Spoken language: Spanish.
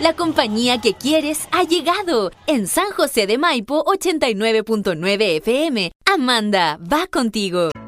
La compañía que quieres ha llegado. En San José de Maipo, 89.9 FM. Amanda, va contigo.